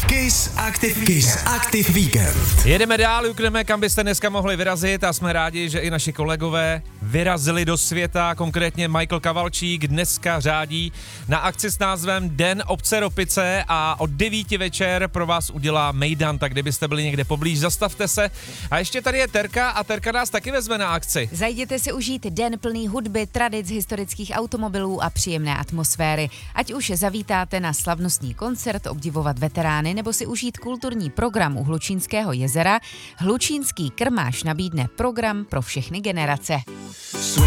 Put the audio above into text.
Kiss Active Weekend. Jedeme dál, jukneme, kam byste dneska mohli vyrazit a jsme rádi, že i naši kolegové vyrazili do světa, konkrétně Michael Kavalčík dneska řádí na akci s názvem Den obce Ropice a od 9 večer pro vás udělá mejdan, tak kdybyste byli někde poblíž, zastavte se. A ještě tady je Terka a Terka nás taky vezme na akci. Zajděte si užít den plný hudby, tradic, historických automobilů a příjemné atmosféry. Ať už zavítáte na slavnostní koncert, obdivovat veterány nebo si užít kulturní program u Hlučínského jezera, Hlučínský krmáš nabídne program pro všechny generace.